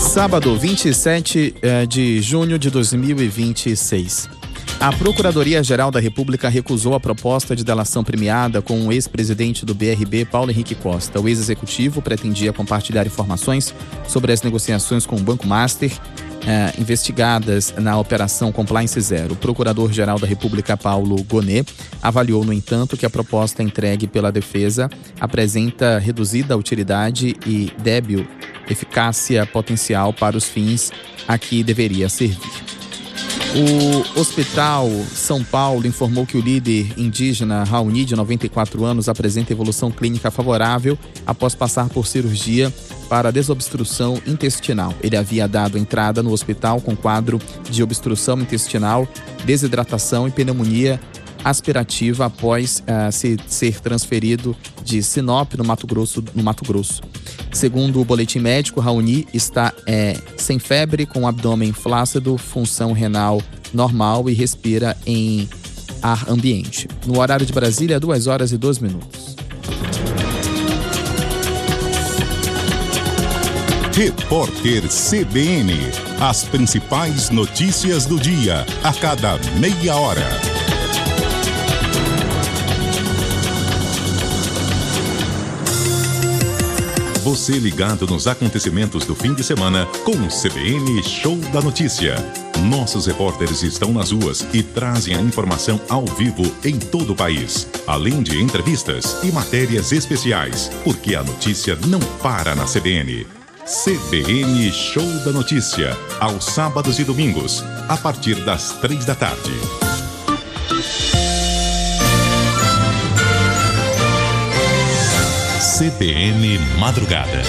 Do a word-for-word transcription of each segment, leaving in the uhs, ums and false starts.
Sábado, vinte e sete de junho de dois mil e vinte e seis. A Procuradoria-Geral da República recusou a proposta de delação premiada com o ex-presidente do B R B, Paulo Henrique Costa. O ex-executivo pretendia compartilhar informações sobre as negociações com o Banco Master, eh, investigadas na Operação Compliance Zero. O Procurador-Geral da República, Paulo Gonet, avaliou, no entanto, que a proposta entregue pela defesa apresenta reduzida utilidade e débil eficácia potencial para os fins a que deveria servir. O Hospital São Paulo informou que o líder indígena Raoni, de noventa e quatro anos, apresenta evolução clínica favorável após passar por cirurgia para desobstrução intestinal. Ele havia dado entrada no hospital com quadro de obstrução intestinal, desidratação e pneumonia aspirativa após uh, se, ser transferido de Sinop, no Mato Grosso, no Mato Grosso. Segundo o boletim médico, Raoni está é, sem febre, com abdômen flácido, função renal normal e respira em ar ambiente. No horário de Brasília, duas horas e doze minutos. Repórter C B N. As principais notícias do dia, a cada meia hora. Você ligado nos acontecimentos do fim de semana com o C B N Show da Notícia. Nossos repórteres estão nas ruas e trazem a informação ao vivo em todo o país, além de entrevistas e matérias especiais, porque a notícia não para na C B N. C B N Show da Notícia, aos sábados e domingos, a partir das três da tarde. C B N Madrugada.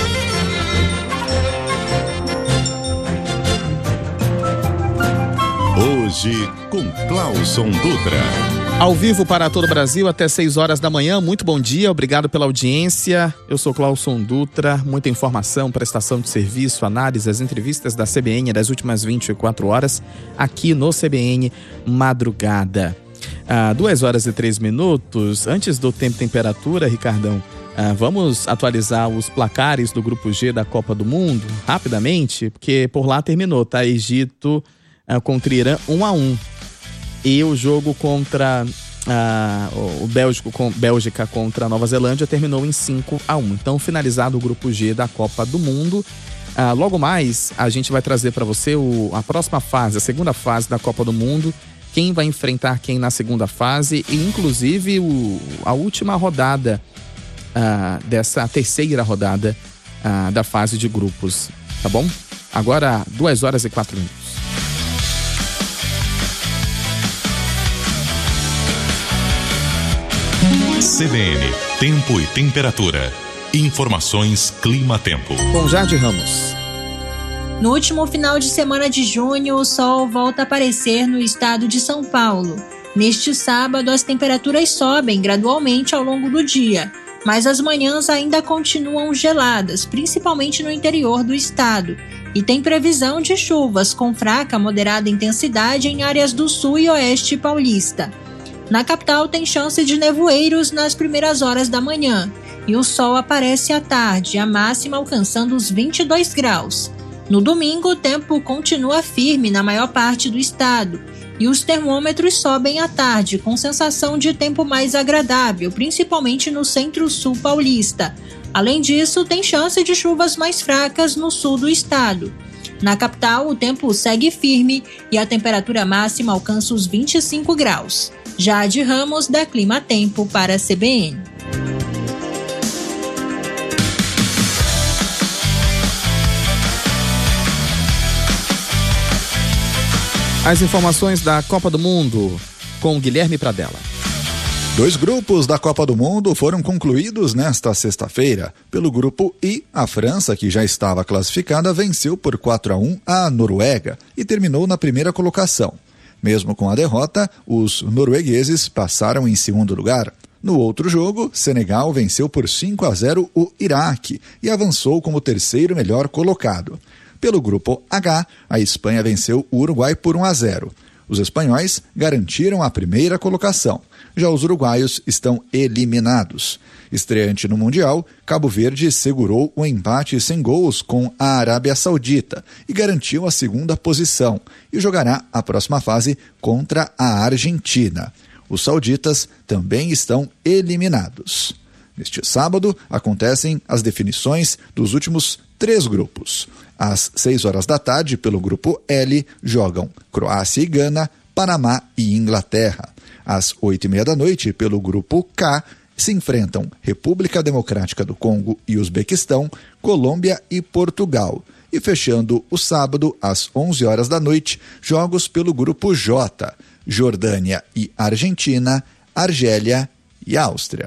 Hoje com Clauson Dutra. Ao vivo para todo o Brasil até seis horas da manhã. Muito bom dia, obrigado pela audiência. Eu sou Clauson Dutra. Muita informação, prestação de serviço, análise, as entrevistas da C B N das últimas vinte e quatro horas aqui no C B N Madrugada. Ah, duas horas e três minutos. Antes do tempo e temperatura, Ricardão, Ah, vamos atualizar os placares do Grupo G da Copa do Mundo rapidamente, porque por lá terminou, tá? Egito ah, contra Irã um a um. E o jogo contra ah, o Bélgico, com, Bélgica contra a Nova Zelândia terminou em cinco a um. Então, finalizado o Grupo G da Copa do Mundo. Ah, logo mais, a gente vai trazer para você o, a próxima fase, a segunda fase da Copa do Mundo. Quem vai enfrentar quem na segunda fase e, inclusive, o, a última rodada Uh, dessa terceira rodada uh, da fase de grupos, tá bom? Agora, duas horas e quatro minutos. C B N, tempo e temperatura. Informações Clima-Tempo. Com Jade Ramos. No último final de semana de junho, o sol volta a aparecer no estado de São Paulo. Neste sábado, as temperaturas sobem gradualmente ao longo do dia, mas as manhãs ainda continuam geladas, principalmente no interior do estado, e tem previsão de chuvas com fraca a moderada intensidade em áreas do sul e oeste paulista. Na capital tem chance de nevoeiros nas primeiras horas da manhã, e o sol aparece à tarde, a máxima alcançando os vinte e dois graus. No domingo, o tempo continua firme na maior parte do estado, e os termômetros sobem à tarde, com sensação de tempo mais agradável, principalmente no centro-sul paulista. Além disso, tem chance de chuvas mais fracas no sul do estado. Na capital, o tempo segue firme e a temperatura máxima alcança os vinte e cinco graus. Jade Ramos, da Clima Tempo, para a C B N. As informações da Copa do Mundo com Guilherme Pradella. Dois grupos da Copa do Mundo foram concluídos nesta sexta-feira. Pelo grupo I, a França, que já estava classificada, venceu por quatro a um a Noruega e terminou na primeira colocação. Mesmo com a derrota, os noruegueses passaram em segundo lugar. No outro jogo, Senegal venceu por cinco a zero o Iraque e avançou como terceiro melhor colocado. Pelo grupo H, a Espanha venceu o Uruguai por um a zero. Os espanhóis garantiram a primeira colocação. Já os uruguaios estão eliminados. Estreante no Mundial, Cabo Verde segurou o empate sem gols com a Arábia Saudita e garantiu a segunda posição e jogará a próxima fase contra a Argentina. Os sauditas também estão eliminados. Neste sábado, acontecem as definições dos últimos três grupos. Às seis horas da tarde, pelo grupo L, jogam Croácia e Gana, Panamá e Inglaterra. Às oito e meia da noite, pelo grupo K, se enfrentam República Democrática do Congo e Uzbequistão, Colômbia e Portugal. E fechando o sábado, às onze horas da noite, jogos pelo grupo J, Jordânia e Argentina, Argélia e Áustria.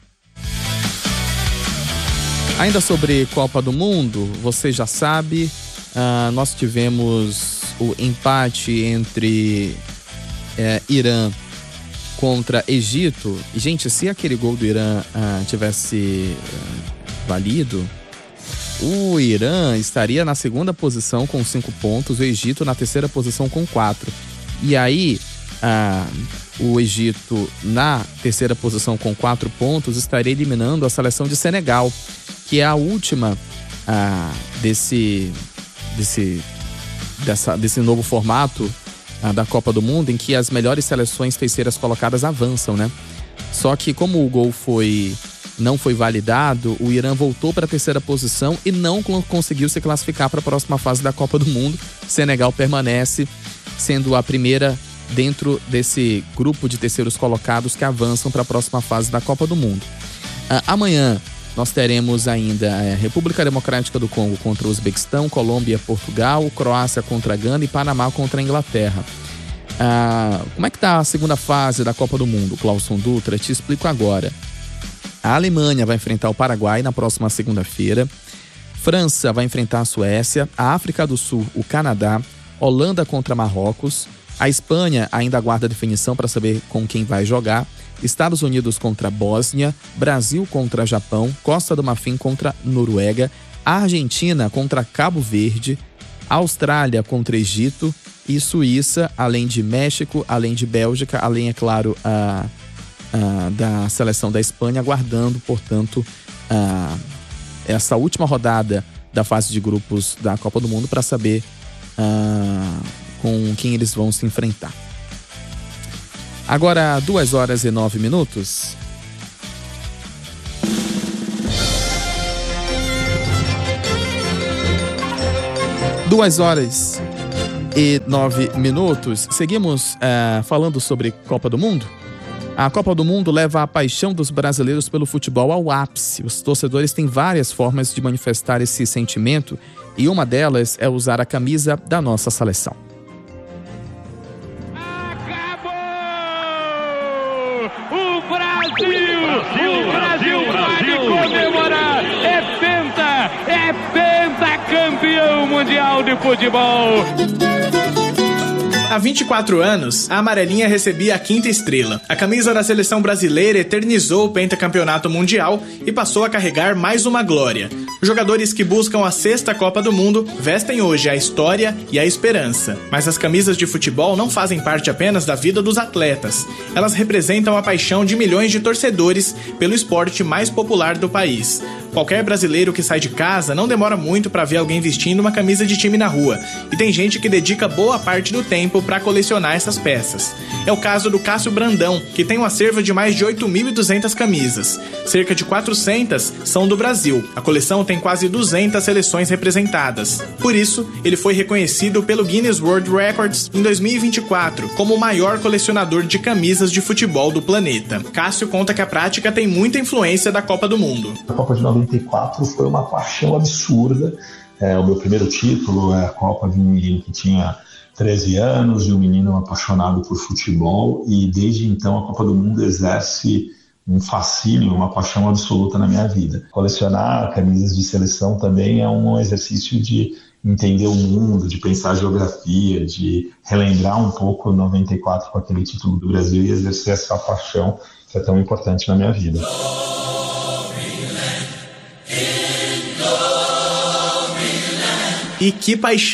Ainda sobre Copa do Mundo, você já sabe, uh, nós tivemos o empate entre uh, Irã contra Egito. E, gente, se aquele gol do Irã uh, tivesse uh, valido, o Irã estaria na segunda posição com cinco pontos, o Egito na terceira posição com quatro. E aí, uh, o Egito na terceira posição com quatro pontos estaria eliminando a seleção de Senegal, que é a última ah, desse, desse, dessa, desse novo formato ah, da Copa do Mundo, em que as melhores seleções terceiras colocadas avançam, né? Só que como o gol foi, não foi validado, o Irã voltou para a terceira posição e não conseguiu se classificar para a próxima fase da Copa do Mundo. Senegal permanece sendo a primeira dentro desse grupo de terceiros colocados que avançam para a próxima fase da Copa do Mundo. Ah, amanhã nós teremos ainda a República Democrática do Congo contra o Uzbequistão, Colômbia, Portugal, Croácia contra a Gana e Panamá contra a Inglaterra. Ah, como é que está a segunda fase da Copa do Mundo, Clauson Dutra? Te explico agora. A Alemanha vai enfrentar o Paraguai na próxima segunda-feira. França vai enfrentar a Suécia. A África do Sul, o Canadá. Holanda contra Marrocos. A Espanha ainda aguarda a definição para saber com quem vai jogar. Estados Unidos contra a Bósnia, Brasil contra Japão, Costa do Marfim contra Noruega, Argentina contra Cabo Verde, Austrália contra Egito e Suíça, além de México, além de Bélgica, além, é claro, a, a, da seleção da Espanha, aguardando, portanto, a, essa última rodada da fase de grupos da Copa do Mundo para saber a, com quem eles vão se enfrentar. Agora, duas horas e nove minutos. Duas horas e nove minutos. Seguimos uh, falando sobre Copa do Mundo. A Copa do Mundo leva a paixão dos brasileiros pelo futebol ao ápice. Os torcedores têm várias formas de manifestar esse sentimento e uma delas é usar a camisa da nossa seleção. O Brasil pode comemorar, é penta, é pentacampeão mundial de futebol. Há vinte e quatro anos, a amarelinha recebia a quinta estrela. A camisa da seleção brasileira eternizou o pentacampeonato mundial e passou a carregar mais uma glória. Os jogadores que buscam a sexta Copa do Mundo vestem hoje a história e a esperança. Mas as camisas de futebol não fazem parte apenas da vida dos atletas. Elas representam a paixão de milhões de torcedores pelo esporte mais popular do país. Qualquer brasileiro que sai de casa não demora muito para ver alguém vestindo uma camisa de time na rua. E tem gente que dedica boa parte do tempo para colecionar essas peças. É o caso do Cássio Brandão, que tem um acervo de mais de oito mil e duzentas camisas. Cerca de quatrocentas são do Brasil. A coleção tem quase duzentas seleções representadas. Por isso, ele foi reconhecido pelo Guinness World Records em dois mil e vinte e quatro como o maior colecionador de camisas de futebol do planeta. Cássio conta que a prática tem muita influência da Copa do Mundo. A Copa de noventa e quatro foi uma paixão absurda. É, o meu primeiro título é a Copa de um menino que tinha treze anos e um menino apaixonado por futebol, e desde então a Copa do Mundo exerce um fascínio, uma paixão absoluta na minha vida. Colecionar camisas de seleção também é um exercício de entender o mundo, de pensar a geografia, de relembrar um pouco noventa e quatro com aquele título do Brasil e exercer essa paixão que é tão importante na minha vida. E que paixão!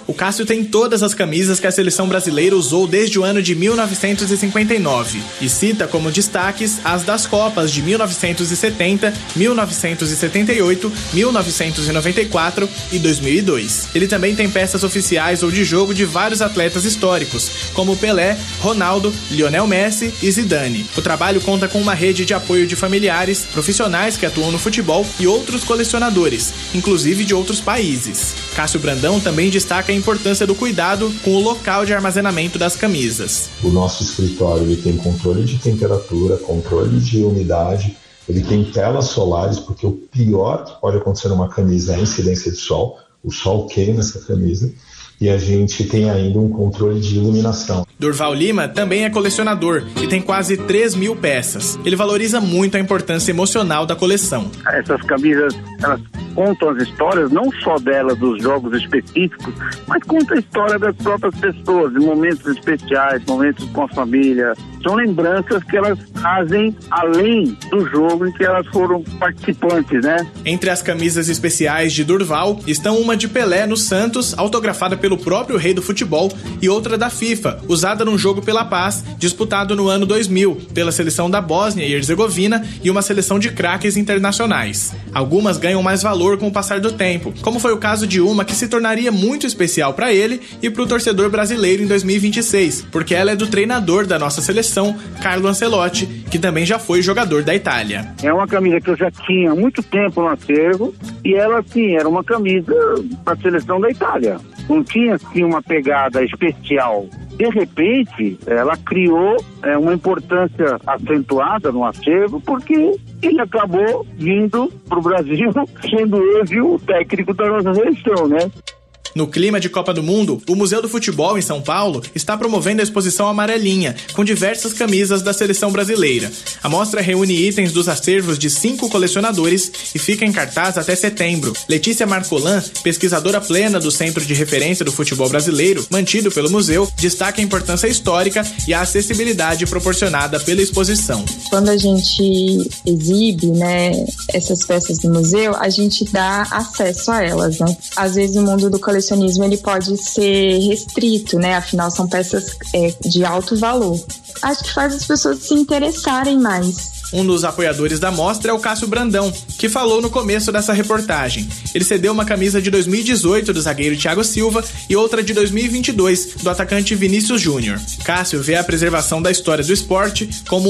O Cássio tem todas as camisas que a seleção brasileira usou desde o ano de mil novecentos e cinquenta e nove e cita como destaques as das Copas de mil novecentos e setenta, mil novecentos e setenta e oito, mil novecentos e noventa e quatro e dois mil e dois. Ele também tem peças oficiais ou de jogo de vários atletas históricos, como Pelé, Ronaldo, Lionel Messi e Zidane. O trabalho conta com uma rede de apoio de familiares, profissionais que atuam no futebol e outros colecionadores, inclusive de outros países. Cássio Brandão também destaca a importância do cuidado com o local de armazenamento das camisas. O nosso escritório ele tem controle de temperatura, controle de umidade, ele tem telas solares, porque o pior que pode acontecer numa camisa é a incidência de sol. O sol queima essa camisa. E a gente tem ainda um controle de iluminação. Durval Lima também é colecionador e tem quase três mil peças. Ele valoriza muito a importância emocional da coleção. Essas camisas, elas contam as histórias, não só delas, dos jogos específicos, mas conta a história das próprias pessoas, de momentos especiais, momentos com a família. São lembranças que elas trazem além do jogo em que elas foram participantes, né? Entre as camisas especiais de Durval estão uma de Pelé no Santos, autografada pelo próprio rei do futebol, e outra da FIFA, usada num jogo pela paz, disputado no ano dois mil, pela seleção da Bósnia e Herzegovina e uma seleção de craques internacionais. Algumas ganham mais valor com o passar do tempo, como foi o caso de uma que se tornaria muito especial para ele e para o torcedor brasileiro em dois mil e vinte e seis, porque ela é do treinador da nossa seleção, Carlo Ancelotti, que também já foi jogador da Itália. É uma camisa que eu já tinha há muito tempo no acervo e ela, sim, era uma camisa para a seleção da Itália. Não tinha, assim, uma pegada especial. De repente, ela criou é, uma importância acentuada no acervo, porque ele acabou vindo para o Brasil, sendo ele o técnico da nossa seleção, né? No clima de Copa do Mundo, o Museu do Futebol em São Paulo está promovendo a exposição Amarelinha, com diversas camisas da seleção brasileira. A mostra reúne itens dos acervos de cinco colecionadores e fica em cartaz até setembro. Letícia Marcolan, pesquisadora plena do Centro de Referência do Futebol Brasileiro, mantido pelo museu, destaca a importância histórica e a acessibilidade proporcionada pela exposição. Quando a gente exibe, né, essas peças do museu, a gente dá acesso a elas, né? Às vezes o mundo do colecionador ele pode ser restrito, né? Afinal, são peças é, de alto valor. Acho que faz as pessoas se interessarem mais. Um dos apoiadores da mostra é o Cássio Brandão, que falou no começo dessa reportagem. Ele cedeu uma camisa de dois mil e dezoito do zagueiro Thiago Silva e outra de dois mil e vinte e dois do atacante Vinícius Júnior. Cássio vê a preservação da história do esporte como